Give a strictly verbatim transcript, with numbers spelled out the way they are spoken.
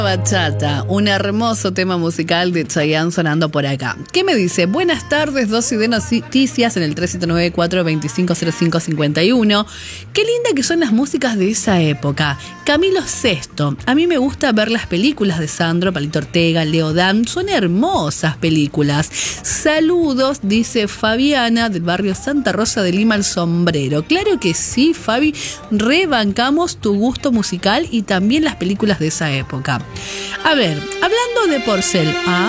Bachata, un hermoso tema musical de Chayanne sonando por acá. ¿Qué me dice? Buenas tardes, dosis de noticias en el tres siete nueve, cuatro dos cinco, cero cinco cinco uno. Qué linda que son las músicas de esa época. Camilo Sesto. A mí me gusta ver las películas de Sandro, Palito Ortega, Leo Dan. Son hermosas películas. Saludos, dice Fabiana del barrio Santa Rosa de Lima, El Sombrero. Claro que sí, Fabi. Rebancamos tu gusto musical y también las películas de esa época. A ver, hablando de Porcel. Ah,